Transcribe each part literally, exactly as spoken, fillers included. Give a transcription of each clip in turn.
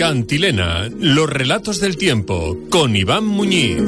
Cantilena, los relatos del tiempo, con Iván Muñiz.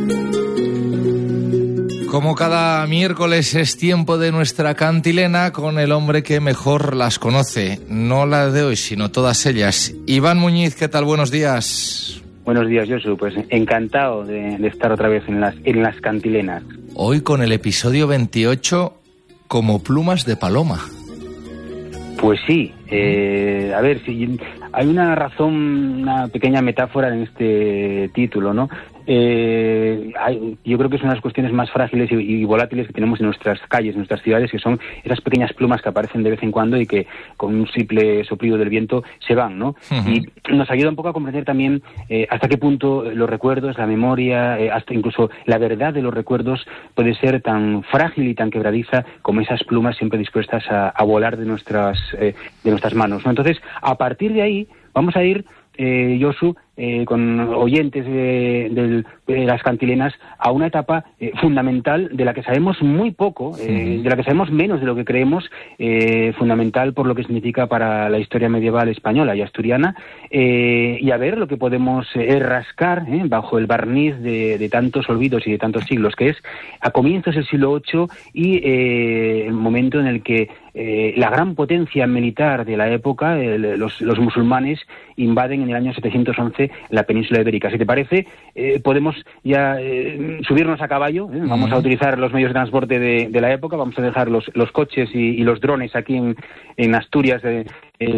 Como cada miércoles es tiempo de nuestra cantilena con el hombre que mejor las conoce, no la de hoy, sino todas ellas. Iván Muñiz, ¿qué tal? Buenos días. Buenos días, Josu. Pues encantado de, de estar otra vez en las, en las cantilenas. Hoy con el episodio veintiocho, como plumas de paloma. Pues sí, eh, a ver, si hay una razón, una pequeña metáfora en este título, ¿no? Eh, hay, yo creo que es una de las cuestiones más frágiles y, y volátiles que tenemos en nuestras calles, en nuestras ciudades, que son esas pequeñas plumas que aparecen de vez en cuando y que con un simple soplido del viento se van, ¿no? Uh-huh. Y nos ayuda un poco a comprender también eh, hasta qué punto los recuerdos, la memoria, eh, hasta incluso la verdad de los recuerdos puede ser tan frágil y tan quebradiza como esas plumas siempre dispuestas a, a volar de nuestras, eh, de nuestras manos, ¿no? Entonces, a partir de ahí vamos a ir Eh, Josu, eh, con oyentes de, de, de las cantilenas, a una etapa eh, fundamental de la que sabemos muy poco, eh, de la que sabemos menos de lo que creemos, eh, fundamental por lo que significa para la historia medieval española y asturiana, eh, y a ver lo que podemos eh, rascar eh, bajo el barniz de, de tantos olvidos y de tantos siglos, que es a comienzos del siglo octavo y eh, el momento en el que eh, la gran potencia militar de la época, el, los, los musulmanes, invaden en el año setecientos once la península ibérica. Si te parece, eh, podemos ya eh, subirnos a caballo, ¿eh? Vamos uh-huh. a utilizar los medios de transporte de, de la época, vamos a dejar los, los coches y, y los drones aquí en, en Asturias, eh, eh,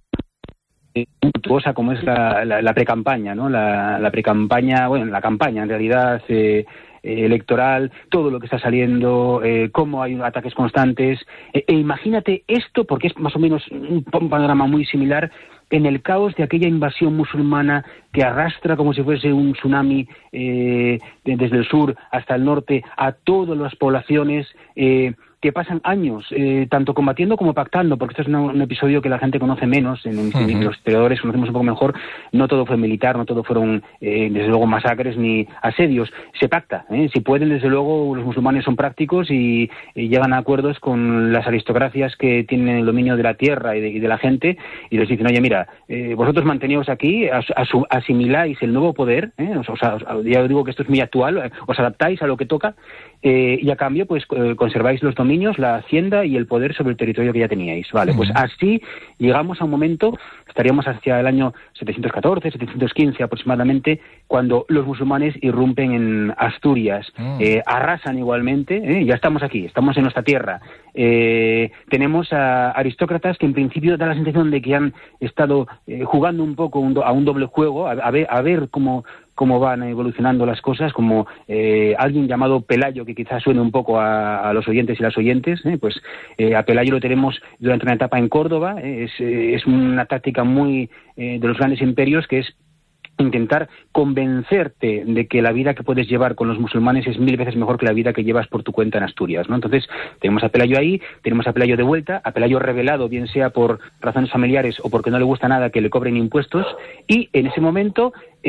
virtuosa como es la, la, la precampaña, ¿no? La, la precampaña, bueno, la campaña en realidad eh, eh, electoral, todo lo que está saliendo, eh, cómo hay ataques constantes. Eh, e imagínate esto, porque es más o menos un, un panorama muy similar en el caos de aquella invasión musulmana que arrastra como si fuese un tsunami eh, desde el sur hasta el norte a todas las poblaciones, eh, que pasan años, eh, tanto combatiendo como pactando, porque este es una, un episodio que la gente conoce menos, en, en, uh-huh. en los historiadores conocemos un poco mejor. No todo fue militar, no todo fueron, eh, desde luego, masacres ni asedios. Se pacta, ¿eh? Si pueden, desde luego, los musulmanes son prácticos y, y llegan a acuerdos con las aristocracias que tienen el dominio de la tierra y de, y de la gente, y les dicen, oye, mira, eh, vosotros manteneos aquí, as, as, asimiláis el nuevo poder, ¿eh? o sea, ya os digo que esto es muy actual, os adaptáis a lo que toca, eh, y a cambio, pues, eh, conserváis los dominios, la hacienda y el poder sobre el territorio que ya teníais. Vale, uh-huh. Pues así llegamos a un momento, estaríamos hacia el año setecientos catorce, setecientos quince aproximadamente, cuando los musulmanes irrumpen en Asturias, uh-huh. eh, arrasan igualmente, eh, ya estamos aquí, estamos en nuestra tierra. Eh, tenemos a aristócratas que en principio da la sensación de que han estado eh, jugando un poco un do, a un doble juego, a, a ver, a ver cómo cómo van evolucionando las cosas, como eh, alguien llamado Pelayo, que quizás suene un poco a, a los oyentes y las oyentes, ¿eh? Pues eh, a Pelayo lo tenemos durante una etapa en Córdoba, ¿eh? es, eh, es una táctica muy eh, de los grandes imperios, que es intentar convencerte de que la vida que puedes llevar con los musulmanes es mil veces mejor que la vida que llevas por tu cuenta en Asturias, ¿no? Entonces, tenemos a Pelayo ahí, tenemos a Pelayo de vuelta, a Pelayo revelado, bien sea por razones familiares o porque no le gusta nada que le cobren impuestos, y en ese momento,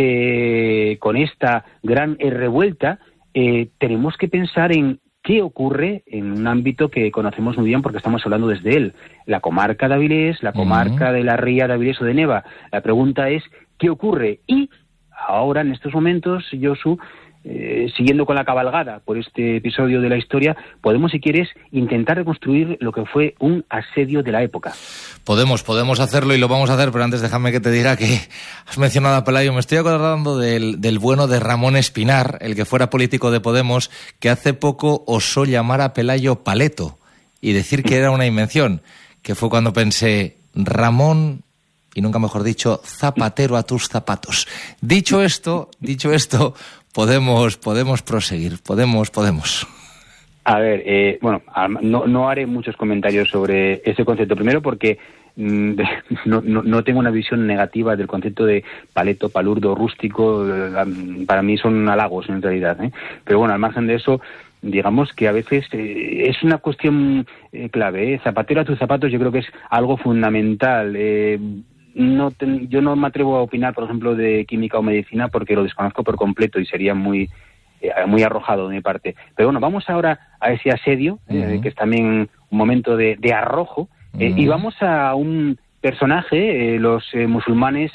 eh, con esta gran revuelta, eh, tenemos que pensar en qué ocurre en un ámbito que conocemos muy bien porque estamos hablando desde él, la comarca de Avilés, la comarca uh-huh. de la Ría de Avilés o de Neva. La pregunta es, ¿qué ocurre? Y ahora, en estos momentos, Josu, eh, siguiendo con la cabalgada por este episodio de la historia, podemos, si quieres, intentar reconstruir lo que fue un asedio de la época. Podemos, podemos hacerlo y lo vamos a hacer, pero antes déjame que te diga que has mencionado a Pelayo. Me estoy acordando del, del bueno de Ramón Espinar, el que fuera político de Podemos, que hace poco osó llamar a Pelayo paleto y decir que era una invención, que fue cuando pensé, Ramón, y nunca mejor dicho, zapatero a tus zapatos. Dicho esto, dicho esto, podemos, podemos proseguir, podemos, podemos. A ver, eh, bueno, no, no haré muchos comentarios sobre ese concepto. Primero porque mmm, no, no, no tengo una visión negativa del concepto de paleto, palurdo, rústico. Eh, para mí son halagos en realidad, ¿eh? Pero bueno, al margen de eso, digamos que a veces eh, es una cuestión eh, clave, ¿eh? Zapatero a tus zapatos yo creo que es algo fundamental. Eh, no ten, yo no me atrevo a opinar, por ejemplo, de química o medicina porque lo desconozco por completo y sería muy muy arrojado de mi parte. Pero bueno, vamos ahora a ese asedio, uh-huh. eh, que es también un momento de, de arrojo, uh-huh. eh, y vamos a un personaje, eh, los eh, musulmanes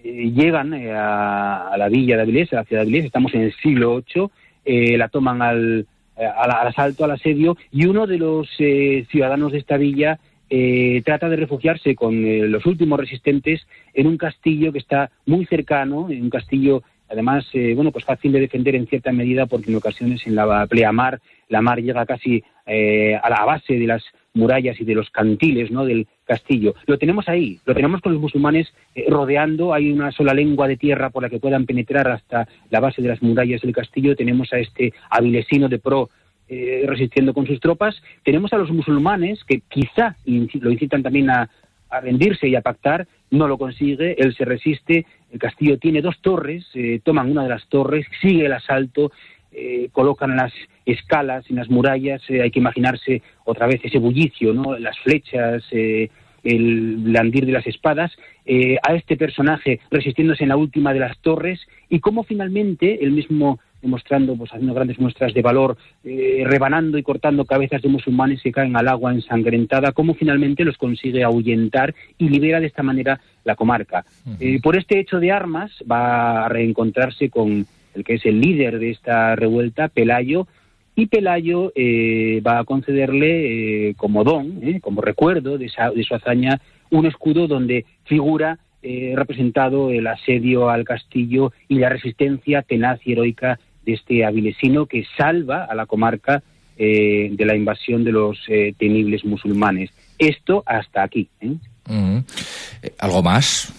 eh, llegan eh, a, a la villa de Avilés, a la ciudad de Avilés, estamos en el siglo ocho, eh, la toman al, al, al asalto, al asedio, y uno de los eh, ciudadanos de esta villa eh, trata de refugiarse con eh, los últimos resistentes en un castillo que está muy cercano, en un castillo además, eh, bueno, pues fácil de defender en cierta medida, porque en ocasiones en la pleamar la mar llega casi eh, a la base de las murallas y de los cantiles, ¿no?, del castillo. Lo tenemos ahí, lo tenemos con los musulmanes eh, rodeando, hay una sola lengua de tierra por la que puedan penetrar hasta la base de las murallas del castillo. Tenemos a este avilesino de pro eh, resistiendo con sus tropas. Tenemos a los musulmanes que quizá lo incitan también a, a rendirse y a pactar. No lo consigue, él se resiste. El castillo tiene dos torres, eh, toman una de las torres, sigue el asalto, eh, colocan las escalas en las murallas, eh, hay que imaginarse otra vez ese bullicio, ¿no?, las flechas, eh, el blandir de las espadas, eh, a este personaje resistiéndose en la última de las torres, y cómo finalmente él mismo, demostrando, pues haciendo grandes muestras de valor, eh, rebanando y cortando cabezas de musulmanes que caen al agua ensangrentada, cómo finalmente los consigue ahuyentar y libera de esta manera la comarca. Uh-huh. Eh, por este hecho de armas va a reencontrarse con el que es el líder de esta revuelta, Pelayo, y Pelayo eh, va a concederle eh, como don, eh, como recuerdo de, esa, de su hazaña, un escudo donde figura eh, representado el asedio al castillo y la resistencia tenaz y heroica de este avilesino que salva a la comarca eh, de la invasión de los eh, temibles musulmanes. Esto hasta aquí. ¿eh? Uh-huh. ¿Algo más?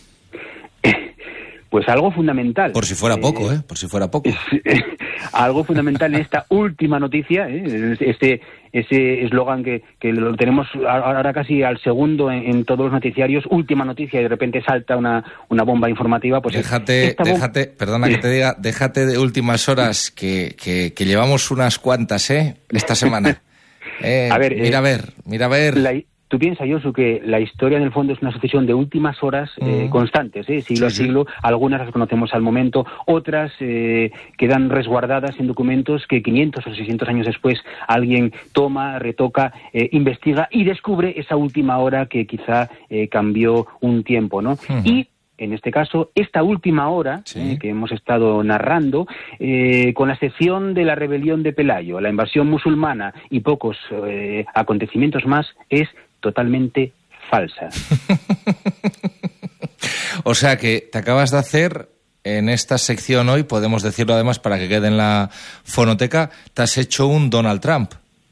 Pues algo fundamental. Por si fuera poco, ¿eh? Por si fuera poco. Algo fundamental en esta última noticia, ¿eh? Este ese eslogan que, que lo tenemos ahora casi al segundo en, en todos los noticiarios, última noticia, y de repente salta una, una bomba informativa. Pues déjate, déjate, bom- perdona que te diga, déjate de últimas horas, que, que, que llevamos unas cuantas, ¿eh? Esta semana. Eh, a ver, mira eh, a ver, mira a ver. La, Tú piensas, Josu, que la historia en el fondo es una sucesión de últimas horas eh, mm. constantes, ¿eh? siglo sí, a siglo. Sí. Algunas las conocemos al momento, otras eh, quedan resguardadas en documentos que quinientos o seiscientos años después alguien toma, retoca, eh, investiga y descubre esa última hora que quizá eh, cambió un tiempo, ¿no? Uh-huh. Y en este caso, esta última hora sí. eh, que hemos estado narrando, eh, con la excepción de la rebelión de Pelayo, la invasión musulmana y pocos eh, acontecimientos más, es totalmente falsa. O sea que te acabas de hacer en esta sección hoy, podemos decirlo además para que quede en la fonoteca, te has hecho un Donald Trump.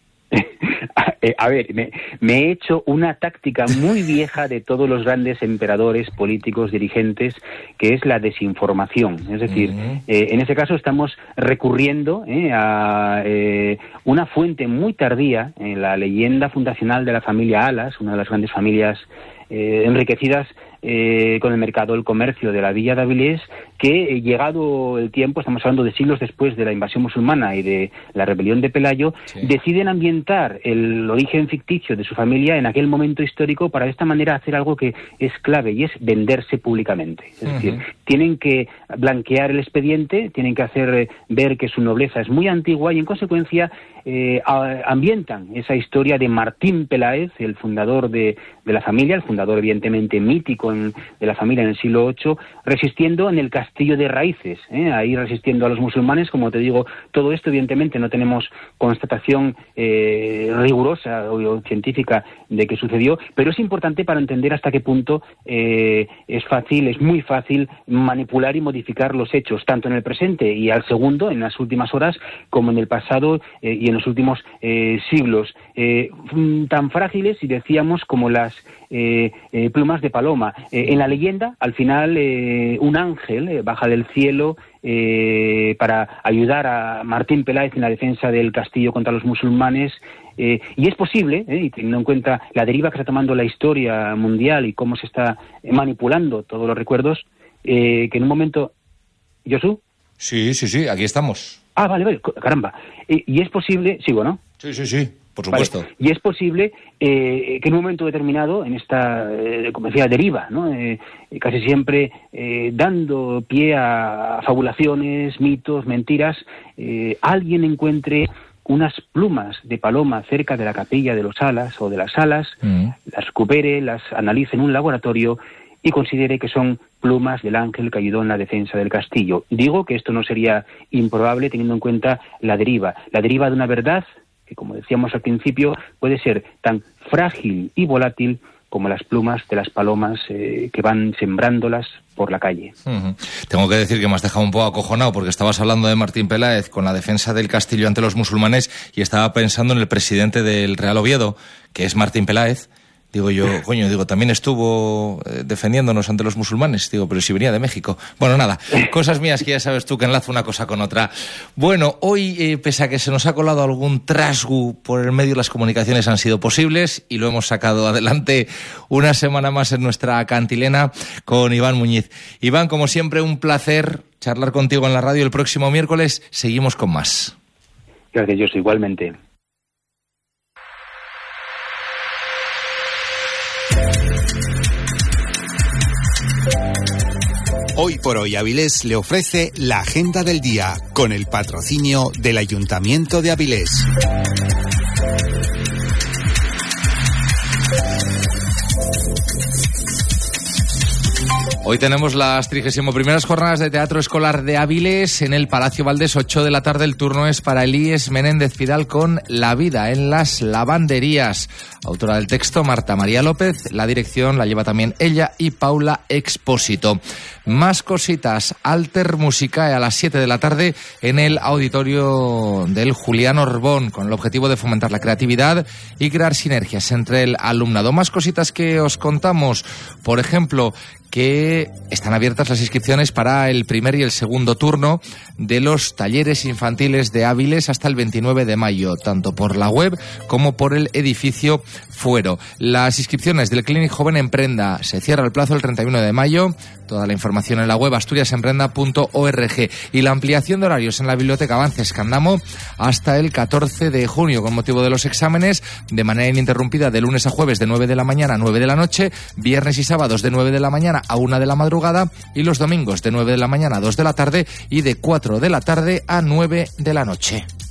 A ver, me, me he hecho una táctica muy vieja de todos los grandes emperadores, políticos, dirigentes, que es la desinformación. Es decir, uh-huh. eh, en ese caso estamos recurriendo eh, a eh, una fuente muy tardía, en la leyenda fundacional de la familia Alas, una de las grandes familias eh, enriquecidas eh, con el mercado, el comercio de la villa de Avilés, que eh, llegado el tiempo, estamos hablando de siglos después de la invasión musulmana y de la rebelión de Pelayo, sí. deciden ambientar el origen ficticio de su familia en aquel momento histórico para de esta manera hacer algo que es clave, y es venderse públicamente. Es uh-huh. decir, tienen que blanquear el expediente, tienen que hacer eh, ver que su nobleza es muy antigua, y en consecuencia eh, a, ambientan esa historia de Martín Peláez, el fundador de, de la familia, el fundador evidentemente mítico en, de la familia en el siglo ocho, resistiendo en el castillo de Raíces, ¿eh? ahí resistiendo a los musulmanes. Como te digo, todo esto evidentemente no tenemos constatación eh, rigurosa o, o científica de que sucedió, pero es importante para entender hasta qué punto eh, es fácil, es muy fácil manipular y modificar los hechos, tanto en el presente y al segundo, en las últimas horas, como en el pasado eh, y en los últimos eh, siglos, eh, tan frágiles, y decíamos, como las eh, eh, plumas de paloma. Eh, en la leyenda, al final, eh, un ángel eh, baja del cielo eh, para ayudar a Martín Peláez en la defensa del castillo contra los musulmanes, eh, y es posible, eh, y teniendo en cuenta la deriva que está tomando la historia mundial y cómo se está manipulando todos los recuerdos, eh, que en un momento... ¿Josu? Sí, sí, sí, aquí estamos. Ah, vale, vale, caramba. Eh, y es posible... Sigo, ¿no? Sí, sí, sí. Por supuesto. Vale. Y es posible eh, que en un momento determinado, en esta, eh, como decía, deriva, ¿no? Eh, casi siempre eh, dando pie a fabulaciones, mitos, mentiras, eh, alguien encuentre unas plumas de paloma cerca de la capilla de los Alas o de las Alas, mm. las recupere, las analice en un laboratorio y considere que son plumas del ángel que ayudó en la defensa del castillo. Digo que esto no sería improbable teniendo en cuenta la deriva, la deriva de una verdad que, como decíamos al principio, puede ser tan frágil y volátil como las plumas de las palomas eh, que van sembrándolas por la calle. Uh-huh. Tengo que decir que me has dejado un poco acojonado porque estabas hablando de Martín Peláez con la defensa del castillo ante los musulmanes y estaba pensando en el presidente del Real Oviedo, que es Martín Peláez. Digo yo, coño, digo, también estuvo eh, defendiéndonos ante los musulmanes. Digo, pero si venía de México. Bueno, nada, cosas mías que ya sabes tú que enlazo una cosa con otra. Bueno, hoy, eh, pese a que se nos ha colado algún trasgu por el medio, las comunicaciones han sido posibles y lo hemos sacado adelante una semana más en nuestra cantilena con Iván Muñiz. Iván, como siempre, un placer charlar contigo en la radio. El próximo miércoles seguimos con más. Gracias, Josu, igualmente. Hoy por hoy Avilés le ofrece la agenda del día con el patrocinio del Ayuntamiento de Avilés. Hoy tenemos las trigésimo primeras jornadas de teatro escolar de Avilés en el Palacio Valdés, ocho de la tarde. El turno es para Elíes Menéndez Pidal con La vida en las lavanderías. Autora del texto, Marta María López. La dirección la lleva también ella y Paula Expósito. Más cositas. Alter Musicae a las siete de la tarde en el auditorio del Julián Orbón, con el objetivo de fomentar la creatividad y crear sinergias entre el alumnado. Más cositas que os contamos. Por ejemplo, que están abiertas las inscripciones para el primer y el segundo turno de los talleres infantiles de Avilés hasta el veintinueve de mayo, tanto por la web como por el edificio Fuero. Las inscripciones del Clinic Joven Emprenda se cierra el plazo el treinta y uno de mayo. Toda la información en la web asturiasemprenda punto org y la ampliación de horarios en la Biblioteca Avances Candamo hasta el catorce de junio con motivo de los exámenes, de manera ininterrumpida de lunes a jueves de nueve de la mañana a nueve de la noche, viernes y sábados de nueve de la mañana a una de la madrugada y los domingos de nueve de la mañana a dos de la tarde y de cuatro de la tarde a nueve de la noche.